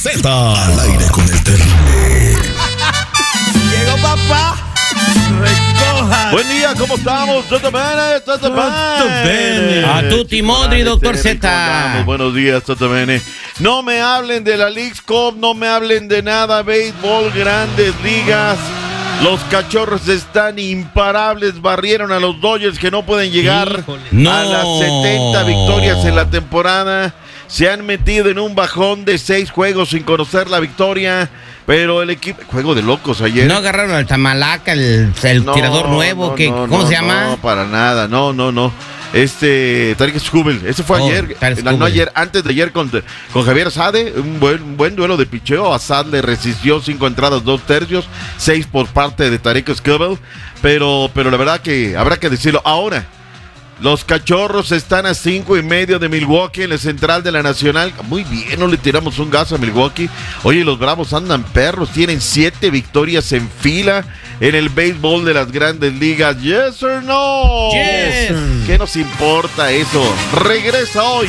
Z al aire con el terrible. Llegó papá. Recoja. Buen día, ¿cómo estamos? ¿Todo bien? A tutti modri, doctor Z. Buenos días, todo bien. No me hablen de la Leagues Cup, no me hablen de nada, béisbol, grandes ligas. Los Cachorros están imparables, barrieron a los Dodgers que no pueden llegar a las 70 victorias en la temporada. Se han metido en un bajón de 6 juegos sin conocer la victoria, pero el equipo... Juego de locos ayer. ¿No agarraron al Tamalaca, el tirador nuevo? ¿Cómo se llama? No, para nada, no. Tariq Skubal, ese fue ayer, antes de ayer con Javier Assad, un buen duelo de picheo. Assad le resistió 5 entradas, 2 tercios, 6 por parte de Tariq Skubal, pero la verdad que habrá que decirlo. Ahora, los Cachorros están a 5.5 de Milwaukee en la central de la Nacional. Muy bien, no le tiramos un gas a Milwaukee. Oye, los Bravos andan perros, tienen 7 victorias en fila en el béisbol de las grandes ligas. ¿Yes or no? Yes. ¿Qué nos importa eso? Regresa hoy.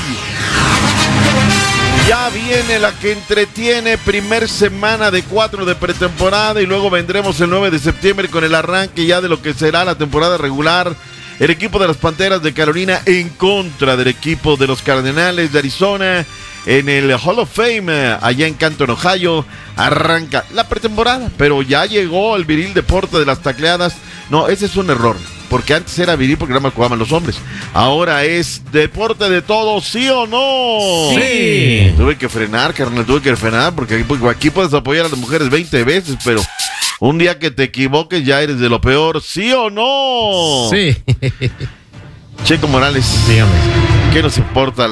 Ya viene la que entretiene, primer semana de 4 de pretemporada, y luego vendremos el 9 de septiembre con el arranque ya de lo que será la temporada regular. El equipo de las Panteras de Carolina en contra del equipo de los Cardenales de Arizona en el Hall of Fame allá en Canton, Ohio. Arranca la pretemporada, pero ya llegó el viril deporte de las tacleadas. No, ese es un error, porque antes era viril porque nada más jugaban los hombres. Ahora es deporte de todos, ¿sí o no? Sí. Tuve que frenar, carnal, porque aquí puedes apoyar a las mujeres 20 veces, pero... un día que te equivoques ya eres de lo peor, ¿sí o no? Sí. Checo Morales, Dígame. ¿qué nos importa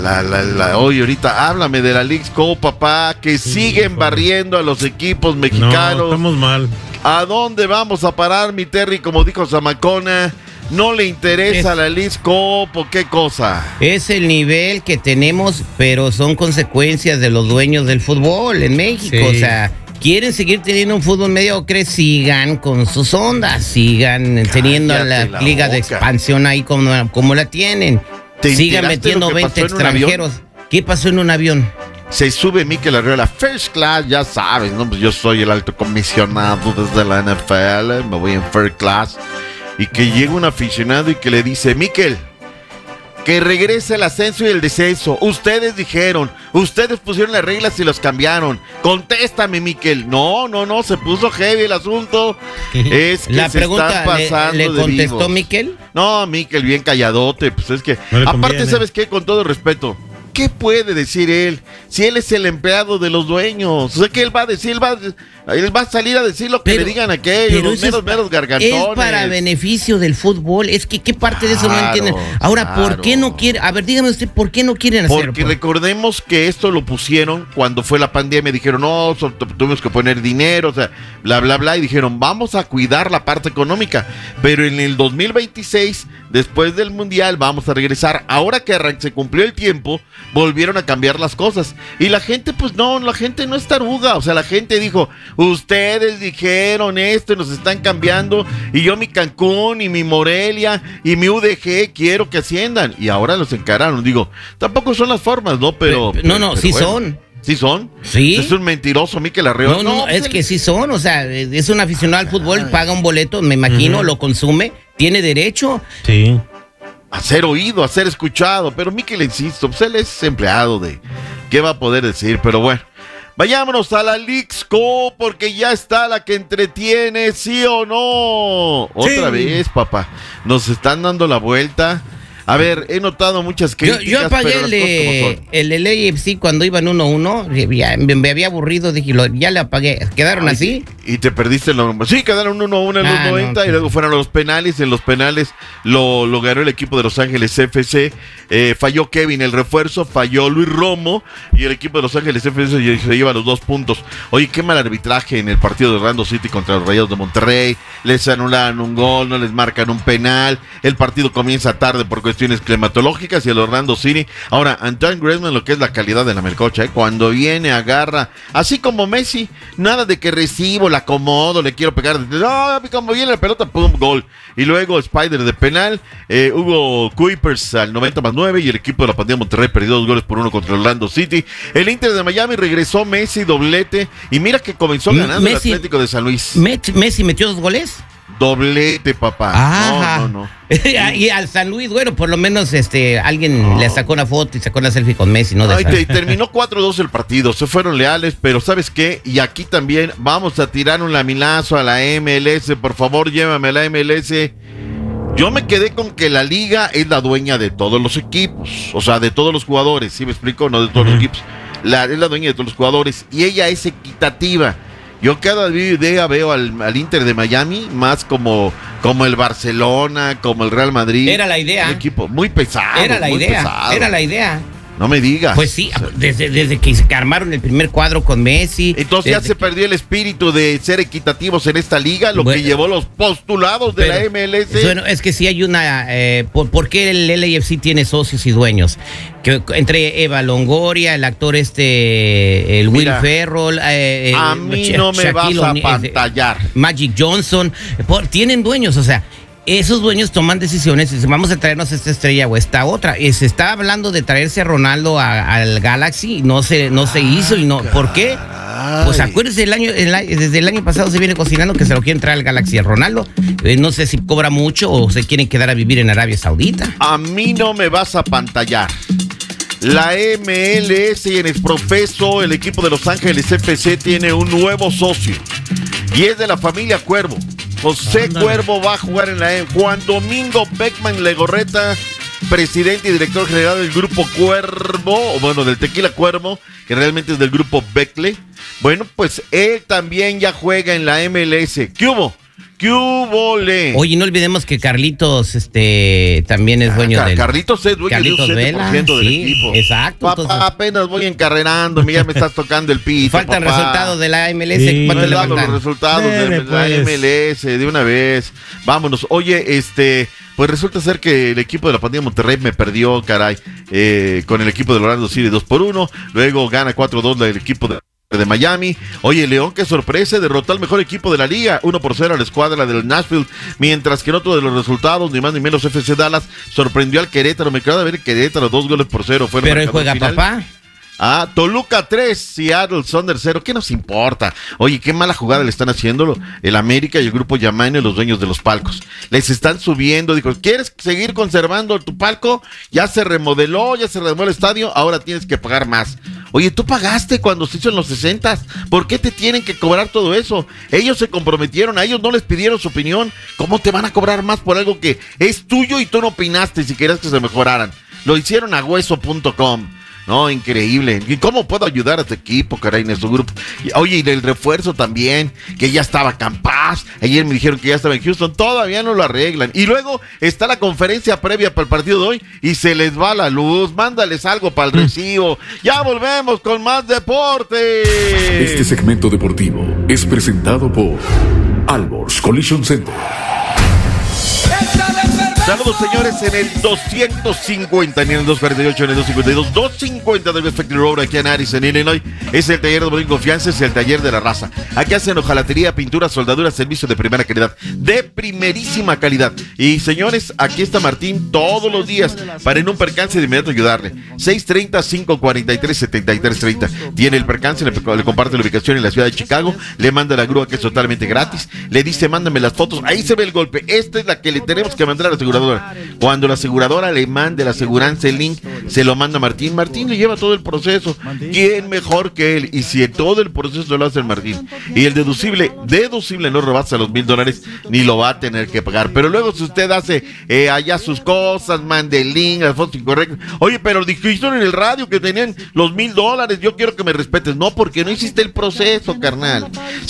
hoy ahorita? Háblame de la Leagues Cup, papá, que siguen barriendo a los equipos mexicanos. No, estamos mal. ¿A dónde vamos a parar, mi Terry? Como dijo Zamacona, ¿no le interesa la Leagues Cup o qué cosa? Es el nivel que tenemos, pero son consecuencias de los dueños del fútbol en México. Sí. O sea, quieren seguir teniendo un fútbol mediocre, sigan con sus ondas, sigan teniendo la liga de expansión ahí como la tienen. Sigan metiendo 20 extranjeros. ¿Qué pasó en un avión? Se sube Mikel Arriola, first class, ya sabes, ¿no? Pues yo soy el alto comisionado desde la NFL, me voy en first class. Y que llega un aficionado y que le dice, Mikel, que regrese el ascenso y el descenso. Ustedes dijeron, ustedes pusieron las reglas y los cambiaron. Contéstame, Mikel. No, se puso heavy el asunto. Es que la se pregunta, están pasando ¿le contestó vivos. Mikel? No, Mikel, bien calladote. Pues es que, no aparte, ¿sabes qué? Con todo respeto, ¿qué puede decir él? Si él es el empleado de los dueños. O sea, ¿qué él va a decir? Él va a salir a decir lo que le digan a aquellos, los meros gargantones. Es para beneficio del fútbol. Es que, ¿qué parte de eso no entienden? Ahora, ¿por qué no quieren? A ver, dígame usted, ¿por qué no quieren hacerlo? Porque recordemos que esto lo pusieron cuando fue la pandemia. Dijeron, no, tuvimos que poner dinero, o sea, bla, bla, bla. Y dijeron, vamos a cuidar la parte económica. Pero en el 2026, después del Mundial, vamos a regresar. Ahora que se cumplió el tiempo, volvieron a cambiar las cosas. Y la gente, pues no, la gente no es taruga. O sea, la gente dijo, ustedes dijeron esto y nos están cambiando, y yo mi Cancún y mi Morelia y mi UDG quiero que asciendan, y ahora los encararon. Digo, tampoco son las formas, ¿no? Pero sí bueno. son. ¿Sí son? Sí. Es un mentiroso, Mikel Arriola. No, es que sí son, o sea, es un aficionado al fútbol, paga un boleto, me imagino, lo consume, tiene derecho. Sí. A ser oído, a ser escuchado, pero Mikel, insisto, pues él es empleado de... ¿qué va a poder decir? Pero bueno. Vayámonos a la Leagues Cup, porque ya está la que entretiene, ¿sí o no? Otra vez, papá. Nos están dando la vuelta. A ver, he notado muchas críticas. Yo apagué el LAFC cuando iban 1-1. Me había aburrido, dije, ya le apagué. ¿Quedaron así? Y te perdiste sí, quedaron 1-1 en los 90, y luego fueron a los penales. En los penales lo ganó el equipo de Los Ángeles FC. Falló Kevin, el refuerzo, falló Luis Romo, y el equipo de Los Ángeles FC se lleva los 2 puntos. Oye, qué mal arbitraje en el partido de Orlando City contra los Rayados de Monterrey. Les anularon un gol, no les marcan un penal. El partido comienza tarde por cuestión cuestiones climatológicas y el Orlando City. Ahora, Antoine Griezmann, lo que es la calidad de la melcocha, cuando viene, agarra, así como Messi, nada de que recibo, la acomodo, le quiero pegar, no, como viene la pelota, pum, gol. Y luego Spider de penal, Hugo Kuipers al 90+9 y el equipo de la Pandilla Monterrey perdió 2-1 contra Orlando City. El Inter de Miami regresó Messi, doblete, y mira que comenzó ganando Messi, el Atlético de San Luis. ¿Messi metió 2 goles? Doblete, papá. Ajá. No. Y al San Luis, bueno, por lo menos alguien le sacó una foto y sacó una selfie con Messi, ¿no? Terminó 4-2 el partido, se fueron leales, pero ¿sabes qué? Y aquí también vamos a tirar un laminazo a la MLS, por favor, llévame a la MLS. Yo me quedé con que la liga es la dueña de todos los equipos, o sea, de todos los jugadores, ¿sí me explico? No de todos los equipos, es la dueña de todos los jugadores, y ella es equitativa. Yo cada día veo al Inter de Miami más como el Barcelona, como el Real Madrid. Era la idea. Un equipo muy pesado. Era la idea. No me digas. Pues sí, desde que se armaron el primer cuadro con Messi. Entonces ya se perdió el espíritu de ser equitativos en esta liga, lo que llevó los postulados de la MLS. Bueno, es que sí hay una... ¿por qué el LAFC tiene socios y dueños? Que entre Eva Longoria, el actor el Will Ferrell... a mí no me vas a pantallar. Magic Johnson. Tienen dueños, o sea... Esos dueños toman decisiones y dicen, vamos a traernos esta estrella o esta otra. Se está hablando de traerse a Ronaldo al Galaxy, no se hizo y no. ¿Por qué? Pues acuérdense, desde el año pasado se viene cocinando que se lo quieren traer al Galaxy a Ronaldo. No sé si cobra mucho o se quieren quedar a vivir en Arabia Saudita. A mí no me vas a pantallar. La MLS y en el profeso, el equipo de Los Ángeles FC tiene un nuevo socio y es de la familia Cuervo. José Cuervo va a jugar en la Juan Domingo Beckman Legorreta, presidente y director general del grupo Cuervo, bueno, del Tequila Cuervo, que realmente es del grupo Beckle. Bueno, pues él también ya juega en la MLS. ¿Qué hubo? ¿Qué hubo, le? Oye, no olvidemos que Carlitos también es dueño del... Carlitos es dueño Carlitos de un 7% Vela, del sí, equipo. Exacto. Papá, entonces, apenas voy encarrerando, ya me estás tocando el pito. faltan papá. resultados de la MLS. Sí, ¿Cuánto no le dando faltan? los resultados de la MLS de una vez. Vámonos. Oye, pues resulta ser que el equipo de la Pandilla Monterrey me perdió, caray, con el equipo de Orlando City 2-1. Luego gana 4-2 el equipo de Miami. Oye, León, qué sorpresa, derrotó al mejor equipo de la liga, 1-0 a la escuadra del Nashville, mientras que en otro de los resultados, ni más ni menos, FC Dallas sorprendió al Querétaro. Me quedaba de ver el Querétaro, 2-0. Pero él juega final. papá. Toluca 3, Seattle Sounders 0. ¿Qué nos importa? Oye, qué mala jugada le están haciendo el América y el grupo Yamaine, los dueños de los palcos. Les están subiendo. Dijo, ¿quieres seguir conservando tu palco? Ya se remodeló el estadio, ahora tienes que pagar más. Oye, tú pagaste cuando se hizo en los 60. ¿Por qué te tienen que cobrar todo eso? Ellos se comprometieron, a ellos no les pidieron su opinión. ¿Cómo te van a cobrar más por algo que es tuyo y tú no opinaste si querías que se mejoraran? Lo hicieron a hueso.com. No, increíble. ¿Y cómo puedo ayudar a este equipo, caray, en su grupo? Oye, y el refuerzo también, que ya estaba Campaz. Ayer me dijeron que ya estaba en Houston. Todavía no lo arreglan. Y luego está la conferencia previa para el partido de hoy y se les va la luz. Mándales algo para el recibo. Ya volvemos con más deporte. Este segmento deportivo es presentado por Alborz Collision Center. Saludos, señores, en el 250, ni en el 248, en el 252, 250 del Factory Road aquí en Addison, Illinois. Es el taller de Bolín Confianza, es el taller de la raza. Aquí hacen hojalatería, pintura, soldadura, servicio de primera calidad, de primerísima calidad. Y señores, aquí está Martín todos los días para en un percance de inmediato ayudarle. 630-543-7330. Tiene el percance, le comparte la ubicación en la ciudad de Chicago, le manda la grúa que es totalmente gratis, le dice mándame las fotos, ahí se ve el golpe. Esta es la que le tenemos que mandar a la aseguradora. Cuando la aseguradora le mande la aseguranza el link, se lo manda a Martín. Martín le lleva todo el proceso. ¿Quién mejor que él? Y si todo el proceso lo hace el Martín y el deducible no rebasa los $1,000, ni lo va a tener que pagar. Pero luego si usted hace allá sus cosas, mande el link, las fotos incorrectas. Oye, pero dijiste en el radio que tenían los $1,000. Yo quiero que me respetes. No, porque no hiciste el proceso, carnal.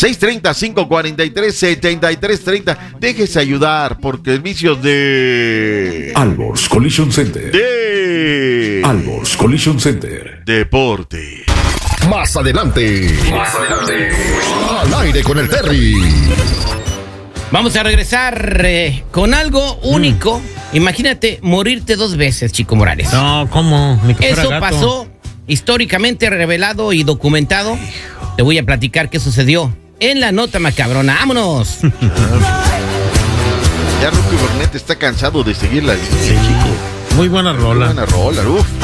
630-543-7330. Déjese ayudar por servicios de Alborz Collision Center. Alborz Collision Center. Deporte. Más adelante. Al aire con el Terry. Vamos a regresar con algo único Imagínate morirte 2 veces, Chico Morales. No, ¿cómo? Ni que fuera Eso gato. pasó, históricamente revelado y documentado. Te voy a platicar qué sucedió en la nota macabrona. ¡Vámonos! Ya Rocky Burnett está cansado de seguir la línea, chico. Muy buena rola. Buena rola, uf.